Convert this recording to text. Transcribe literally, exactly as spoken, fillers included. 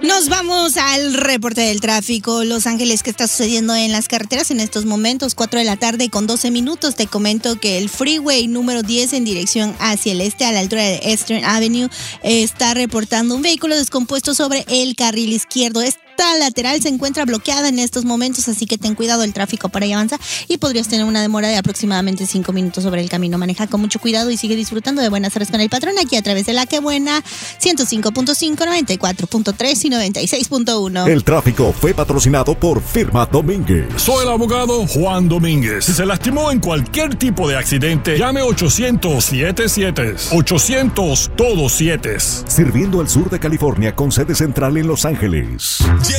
Nos vamos al reporte del tráfico. Los Ángeles, ¿qué está sucediendo en las carreteras en estos momentos? cuatro de la tarde con doce minutos. Te comento que el freeway número diez en dirección hacia el este, a la altura de Eastern Avenue, está reportando un vehículo descompuesto sobre el carril izquierdo. Esta lateral se encuentra bloqueada en estos momentos, así que ten cuidado, el tráfico por ahí avanza y podrías tener una demora de aproximadamente cinco minutos sobre el camino. Maneja con mucho cuidado y sigue disfrutando de Buenas Tardes con el Patrón aquí a través de La Que Buena, ciento cinco punto cinco, noventa y cuatro punto tres y noventa y seis punto uno. El tráfico fue patrocinado por Firma Domínguez. Soy el abogado Juan Domínguez. Si se lastimó en cualquier tipo de accidente, llame ochocientos siete siete. ochocientos todos siete. Sirviendo al sur de California con sede central en Los Ángeles.